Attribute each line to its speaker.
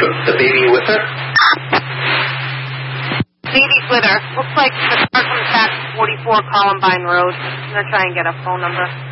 Speaker 1: The baby with her?
Speaker 2: Baby's with her. Looks like the car comes back 44 Columbine Road. I'm going to try and get a phone number.